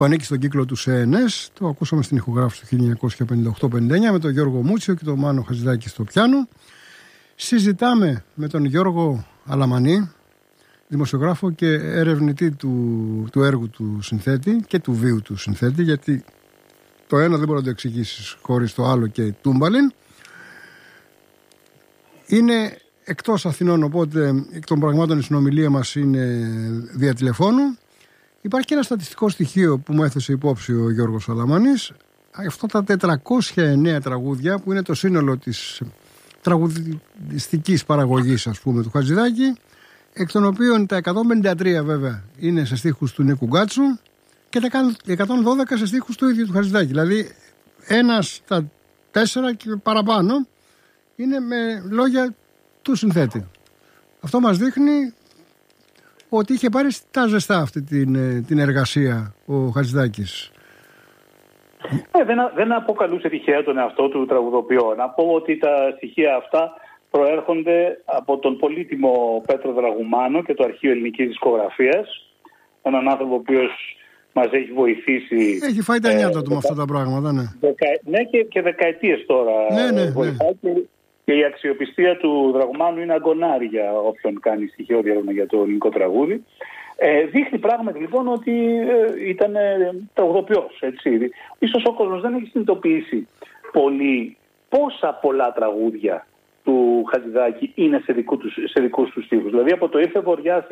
που ανήκει στον κύκλο του ΣΕΝΕΣ. Το ακούσαμε στην ηχογράφηση του 1958-59 με τον Γιώργο Μούτσιο και τον Μάνο Χατζηδάκη στο πιάνο. Συζητάμε με τον Γιώργο Αλαμανή, δημοσιογράφο και ερευνητή του έργου του συνθέτη και του βίου του συνθέτη, γιατί το ένα δεν μπορεί να το εξηγήσεις χωρίς το άλλο και τούμπαλιν. Είναι εκτός Αθηνών, οπότε εκ των πραγμάτων η συνομιλία μας είναι δια τηλεφώνου. Υπάρχει και ένα στατιστικό στοιχείο που μου έθεσε υπόψη ο Γιώργος Αλαμανής. Αυτά τα 409 τραγούδια που είναι το σύνολο της τραγουδιστικής παραγωγής, ας πούμε, του Χατζηδάκη, εκ των οποίων τα 153 βέβαια είναι σε στίχους του Νίκου Γκάτσου και τα 112 σε στίχους του ίδιου του Χατζηδάκη. Δηλαδή ένα στα 4 και παραπάνω είναι με λόγια του συνθέτη. Αυτό μας δείχνει ότι είχε πάρει τα ζεστά αυτή την εργασία ο Χατζηδάκης. Δεν αποκαλούσε τυχαία τον εαυτό του τραγουδοποιό. Να πω ότι τα στοιχεία αυτά προέρχονται από τον πολύτιμο Πέτρο Δραγουμάνο και το Αρχείο Ελληνικής Δισκογραφίας. Έναν άνθρωπο ο οποίος μας έχει βοηθήσει. Έχει φάει τα νιάτα του με αυτά τα πράγματα, ναι. Ναι, και δεκαετίες τώρα βοηθάει. Και η αξιοπιστία του Δραγουμάνου είναι αγκονάρι για όποιον κάνει στοιχειώδη έρευνα για το ελληνικό τραγούδι. Δείχνει πράγματι λοιπόν ότι ήταν τραγουδοποιός, έτσι. Ίσως ο κόσμος δεν έχει συνειδητοποιήσει πόσα πολλά τραγούδια του Χατζηδάκη είναι σε δικούς του στίχους. Δηλαδή από το «Ήρθε Βοριάς»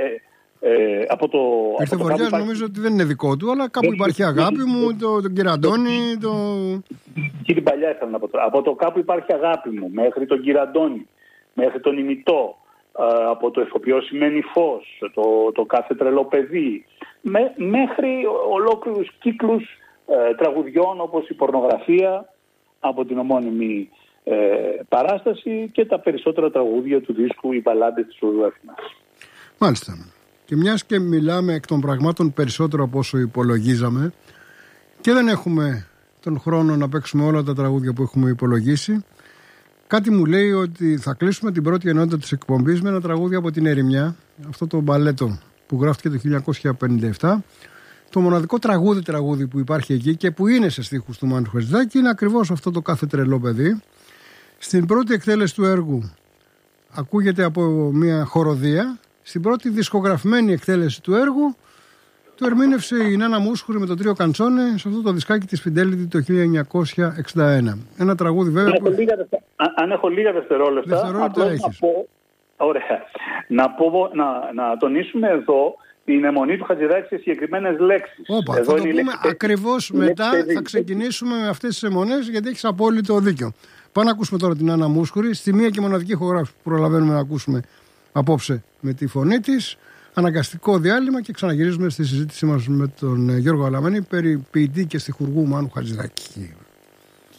«Ήρθε Βοριάς» νομίζω ότι δεν είναι δικό του, αλλά κάπου υπάρχει «Αγάπη μου», τον Κυραντώνη, και την παλιά ήθελα να πω τώρα. Από το «Κάπου υπάρχει αγάπη μου» μέχρι τον Κυραντώνη, μέχρι τον Ημιτό, από το «Ηθοποιός σημαίνει φως», το «Κάθε τρελό παιδί», μέχρι ολόκληρους κύκλους τραγουδιών όπως η «Πορνογραφία» από την ομώνυμη παράσταση και τα περισσότερα τραγούδια του δίσκου «Οι μπαλάντες της Οδού Αθηνάς». Μάλιστα. Και μιας και μιλάμε εκ των πραγμάτων περισσότερο από όσο υπολογίζαμε και δεν έχουμε τον χρόνο να παίξουμε όλα τα τραγούδια που έχουμε υπολογίσει, κάτι μου λέει ότι θα κλείσουμε την πρώτη ενότητα της εκπομπής με ένα τραγούδι από την Ερημιά, αυτό το μπαλέτο που γράφτηκε το 1957. Το μοναδικό τραγούδι που υπάρχει εκεί και που είναι σε στίχους του Μάνου Χατζηδάκη είναι ακριβώς αυτό το «Κάθε τρελό παιδί». Στην πρώτη εκτέλεση του έργου ακούγεται από μια χοροδία. Στην πρώτη δισκογραφημένη εκτέλεση του έργου το ερμήνευσε η Νάνα Μούσχουρη με το τρίο Καντσόνε σε αυτό το δισκάκι της Fidelity το 1961. Ένα τραγούδι βέβαια αν έχω λίγα δευτερόλεπτα έχεις. Ωραία. Να τονίσουμε εδώ την αιμονή του Χατζηδάκη σε συγκεκριμένες λέξεις. Θα το πούμε ακριβώς μετά. Θα ξεκινήσουμε με αυτές τις αιμονές, γιατί έχεις απόλυτο δίκιο. Πάμε να ακούσουμε τώρα την Νάνα Μούσχουρη στη μία και μοναδική ηχογράφηση που προλαβαίνουμε να ακούσουμε απόψε με τη φωνή της. Αναγκαστικό διάλειμμα και ξαναγυρίζουμε στη συζήτησή μας με τον Γιώργο Αλαμανή περί ποιητή και στιχουργού Μάνου Χατζηδάκη.